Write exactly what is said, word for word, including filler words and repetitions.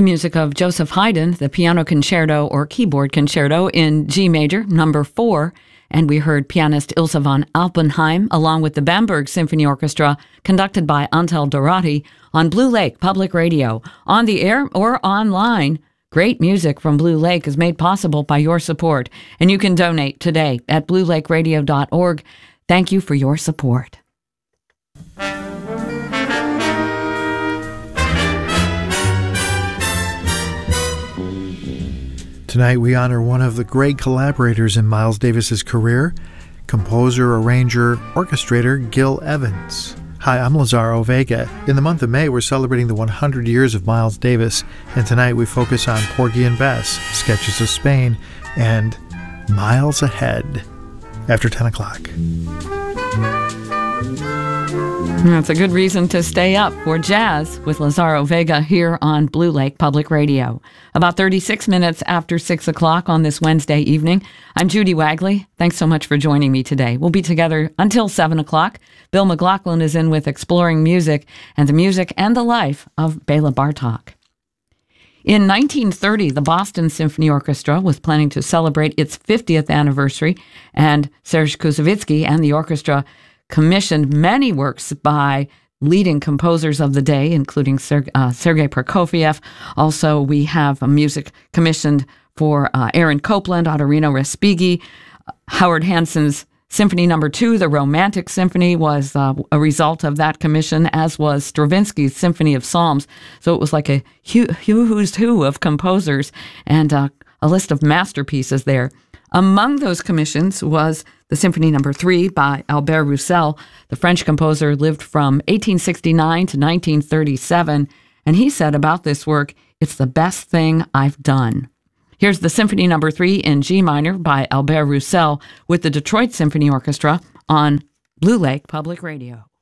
music of Joseph Haydn, the Piano Concerto or Keyboard Concerto in G major, number four, and we heard pianist Ilse von Alpenheim along with the Bamberg Symphony Orchestra, conducted by Antal Dorati, on Blue Lake Public Radio, on the air or online. Great music from Blue Lake is made possible by your support, and you can donate today at blue lake radio dot org. Thank you for your support. Tonight we honor one of the great collaborators in Miles Davis's career, composer, arranger, orchestrator Gil Evans. Hi, I'm Lazaro Vega. In the month of May, we're celebrating the one hundred years of Miles Davis, and tonight we focus on Porgy and Bess, Sketches of Spain, and Miles Ahead, after ten o'clock. That's a good reason to stay up for jazz with Lazaro Vega here on Blue Lake Public Radio. About thirty-six minutes after six o'clock on this Wednesday evening, I'm Judy Wagley. Thanks so much for joining me today. We'll be together until seven o'clock. Bill McLaughlin is in with Exploring Music and the Music and the Life of Bela Bartok. In nineteen thirty, the Boston Symphony Orchestra was planning to celebrate its fiftieth anniversary, and Serge Koussevitzky and the orchestra commissioned many works by leading composers of the day, including Ser- uh, Sergei Prokofiev. Also, we have a music commissioned for uh, Aaron Copland, Ottorino Respighi. Howard Hansen's Symphony Number Two, the Romantic Symphony, was uh, a result of that commission, as was Stravinsky's Symphony of Psalms. So it was like a hu- hu- who's who of composers and uh, a list of masterpieces there. Among those commissions was the Symphony Number Three by Albert Roussel. The French composer lived from eighteen sixty-nine to nineteen thirty-seven, and he said about this work, "It's the best thing I've done." Here's the Symphony Number Three in G minor by Albert Roussel with the Detroit Symphony Orchestra on Blue Lake Public Radio.